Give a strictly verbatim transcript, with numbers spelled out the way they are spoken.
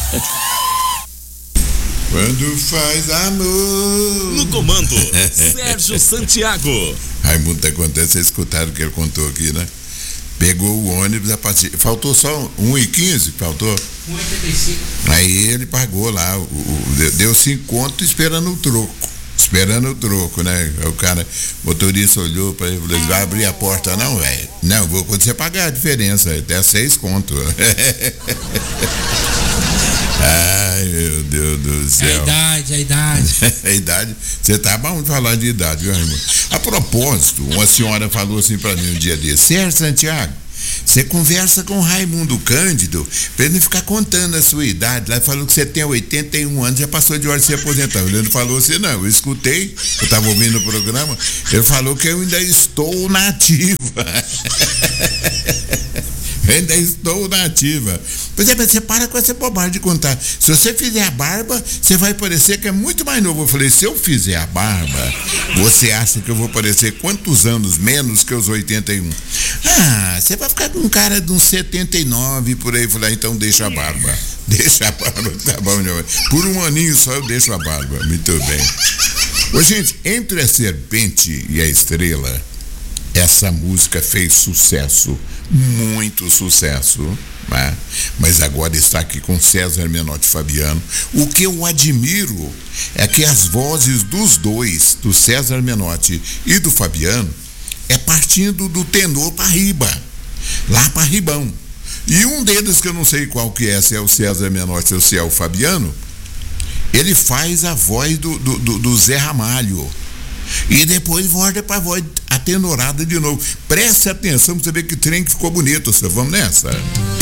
Quando faz amor. No comando, Sérgio Santiago. Raimundo tá contando, vocês escutaram o que ele contou aqui, né? Pegou o ônibus, a partir, faltou só um e quinze, faltou? um e oitenta e cinco. Aí ele pagou lá, o, o, deu cinco contos esperando o troco. Esperando o troco, né? O cara, o motorista olhou para ele e falou: vai abrir a porta não, velho? Não, vou quando você pagar a diferença, até seis contos. Ai, meu Deus do céu. A idade, a idade. A idade, você tá bom de falar de idade, viu, irmão? A propósito, uma senhora falou assim para mim um dia desse: Sérgio Santiago, você conversa com o Raimundo Cândido pra ele não ficar contando a sua idade. Lá falou que você tem oitenta e um anos, já passou de hora de se aposentar. Ele não falou assim, não. Eu escutei, eu tava ouvindo o programa. Ele falou que eu ainda estou na ativa. Ainda estou na ativa. Pois é, mas você para com essa bobagem de contar. Se você fizer a barba, você vai parecer que é muito mais novo. Eu falei: se eu fizer a barba, você acha que eu vou parecer quantos anos menos que os oitenta e um? Ah, você vai ficar com um cara de uns setenta e nove por aí. Eu falei: então deixa a barba. Deixa a barba, tá bom, meu. Por um aninho só eu deixo a barba. Muito bem. Ô, gente, entre a serpente e a estrela, essa música fez sucesso, muito sucesso, né? Mas agora está aqui com César Menotti e Fabiano. O que eu admiro é que as vozes dos dois, do César Menotti e do Fabiano, é partindo do tenor para riba, lá para ribão. E um deles, que eu não sei qual que é, se é o César Menotti ou se é o Fabiano, ele faz a voz do, do, do, do Zé Ramalho. E depois volta para a voz atenorada de novo. Preste atenção para você ver que trem que ficou bonito, senhor. Vamos nessa?